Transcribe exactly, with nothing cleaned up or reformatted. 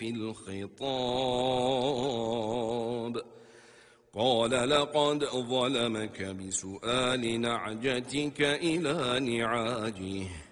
في الخطاب قال لقد ظلمك بسؤال نعجتك إلى نعاجه